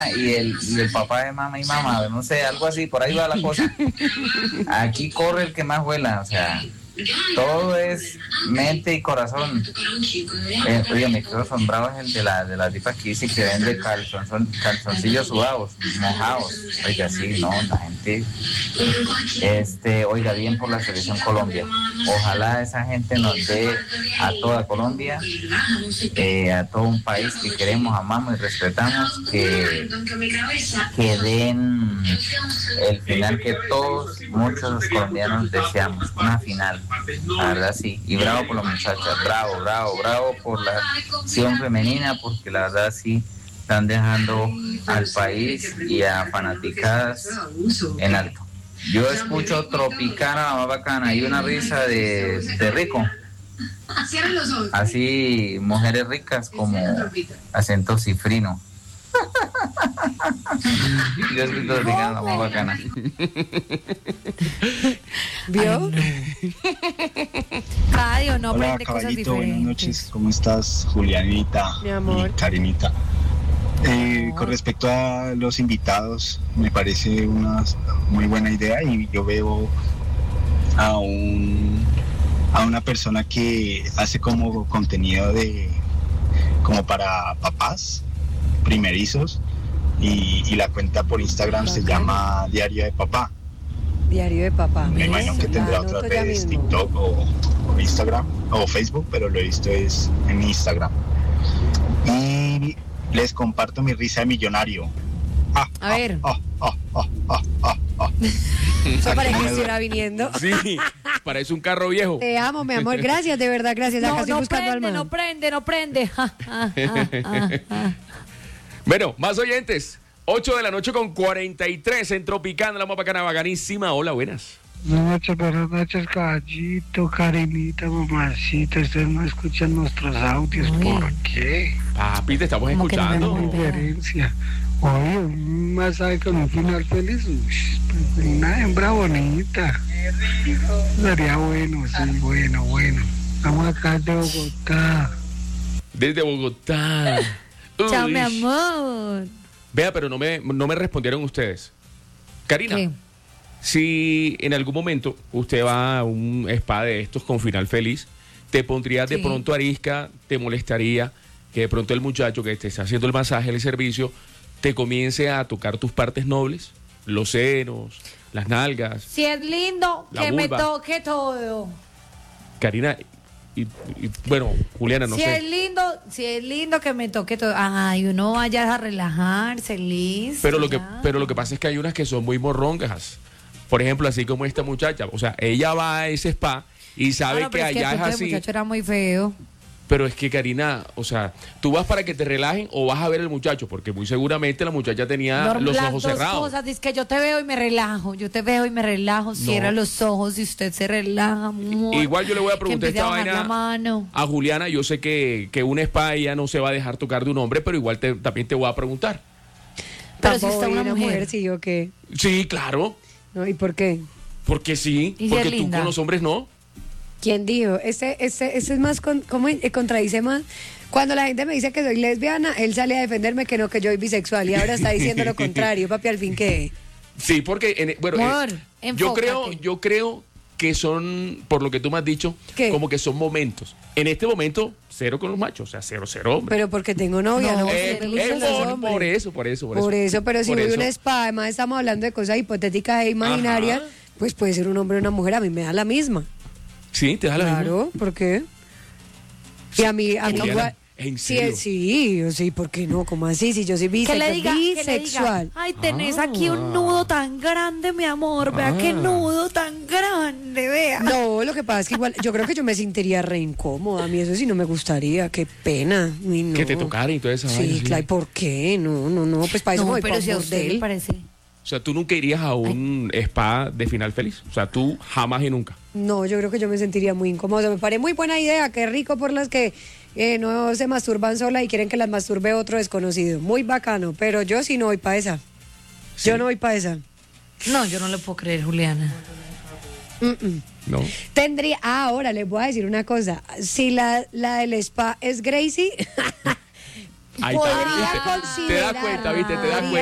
y el papá de mamá y mamá, no sé, algo así, por ahí va la cosa. Aquí corre el que más vuela, o sea, todo es mente y corazón. Oye, me quedo asombrado es el de la tipa que dice que vende calzoncillos sudados, mojados. Oiga, sí, no, la gente, oiga, bien por la selección Colombia. Ojalá esa gente nos dé a toda Colombia, a todo un país que queremos, amamos y respetamos, que den el final que todos, muchos colombianos deseamos, una final. La verdad sí, y bravo por las muchachas, bravo por la acción femenina, porque la verdad sí están dejando al país y a fanaticadas en alto. Yo escucho Tropicana, la más bacana, y una risa de rico. Así, mujeres ricas como acento cifrino. Yo escucho Tropicana, la más bacana. ¿Vio? Cada día uno Hola, aprende cosas caballito, buenas diferentes. noches. ¿Cómo estás, Julianita? Mi amor. Y Karinita. Con respecto a los invitados, me parece una muy buena idea y yo veo a una persona que hace como contenido como para papás primerizos y la cuenta por Instagram se llama Diario de Papá. Diario de papá. Me imagino que tendrá Anoto otras ya redes, mismo. TikTok o Instagram o Facebook, pero lo he visto es en Instagram. Y les comparto mi risa de millonario. A ver. Eso Eso parece que estuviera viniendo. Sí, parece un carro viejo. Te amo, mi amor. Gracias, de verdad, gracias. Acá No, estoy no buscando al prende, man. no prende. Bueno, más oyentes. 8 de la noche con 43 en Tropicana, la más bacana, bacanísima. Hola, buenas. Buenas noches, caballito, Karinita, mamacita. Ustedes no escuchan nuestros audios, Uy. ¿por qué? Papi, te estamos ¿Cómo que no me escuchando. mueve? Diferencia. Oye, un masaje con un final feliz. Pues, una hembra bonita. Sería bueno, sí, bueno. Estamos acá de Bogotá. Desde Bogotá. Chao, Uy. mi amor. Vea, pero no me respondieron ustedes. Karina, ¿Qué? si en algún momento usted va a un spa de estos con final feliz, ¿te pondrías de Sí. pronto arisca? ¿Te molestaría que de pronto el muchacho que te está haciendo el masaje, el servicio, te comience a tocar tus partes nobles? Los senos, las nalgas. Si es lindo, La que me vulva. toque todo. Karina, y bueno, Juliana, no si sé. es lindo que me toque todo. Ay, uno vaya a relajarse, listo. Pero lo que ya. pasa es que hay unas que son muy morrongas. Por ejemplo, así como esta muchacha. O sea, ella va a ese spa y sabe Ah, no, que pero es que allá de es pronto así. El muchacho era muy feo. Pero es que, Karina, o sea, ¿tú vas para que te relajen o vas a ver al muchacho? Porque muy seguramente la muchacha tenía los Las ojos dos cerrados. cosas, es que yo te veo y me relajo, cierra los ojos y usted se relaja, amor. Igual yo le voy a Que preguntar empiece esta a bajar vaina la mano. a Juliana. Yo sé que un spa ella no se va a dejar tocar de un hombre, pero igual también te voy a preguntar. Pero si Tampoco está una vi mujer. sí o qué. Sí, claro. No, ¿y por qué? Porque sí. ¿Y si Porque es tú linda? con los hombres no. ¿Quién dijo? Ese es más, ¿cómo contradice más? Cuando la gente me dice que soy lesbiana, él sale a defenderme que no, que yo soy bisexual y ahora está diciendo lo contrario, papi, al fin que... Sí, porque Amor, enfócate. yo creo que son, por lo que tú me has dicho, ¿Qué? como que son momentos. En este momento, cero con los machos, o sea, cero hombres. Pero porque tengo novia, no, No, me gustan los hombres. por eso. Por eso, pero si Por voy a eso. un spa, además estamos hablando de cosas hipotéticas e imaginarias, Ajá. pues puede ser un hombre o una mujer, a mí me da la misma. Sí, te da la misma. Claro, ¿por qué? Y a mí Juliana, igual... ¿en Sí, serio? sí, ¿por qué no? ¿Cómo así? Si yo soy Que le diga, bisexual. ay, tenés aquí un nudo tan grande, mi amor, vea qué nudo tan grande, vea. No, lo que pasa es que igual, yo creo que yo me sentiría re incómoda. A mí eso sí no me gustaría, qué pena. Uy, no. Que te tocara y toda esa vaina, Sí, sí. claro, ¿y por qué? No, pues para eso me No, voy pero pa' un si a usted le bordel. parece. O sea, tú nunca irías a un spa de final feliz. O sea, tú jamás y nunca. No, yo creo que yo me sentiría muy incómoda. O sea, me parece muy buena idea, qué rico por las que no se masturban sola y quieren que las masturbe otro desconocido. Muy bacano, pero yo sí no voy para esa. Yo no voy para esa. No, yo no le puedo creer, Juliana. ¿No? Tendría, ahora les voy a decir una cosa. Si la del spa es Gracie, Ahí está, podría ¿viste? considerar. Te das cuenta, ¿viste? Te das podría